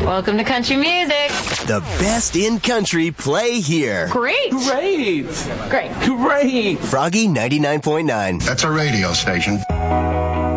Welcome to country music. The best in country play here. Great. Great. Great. Great. Froggy 99.9. That's a radio station.